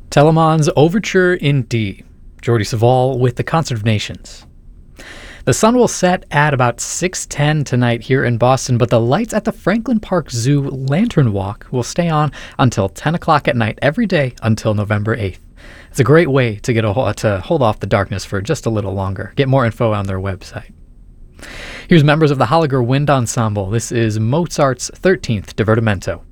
Telemann's Overture in D. Jordi Savall with the Concert of Nations. The sun will set at about 6:10 tonight here in Boston, but the lights at the Franklin Park Zoo Lantern Walk will stay on until 10 o'clock at night every day until November 8th. It's a great way to to hold off the darkness for just a little longer. Get more info on their website. Here's members of the Holliger Wind Ensemble. This is Mozart's 13th Divertimento.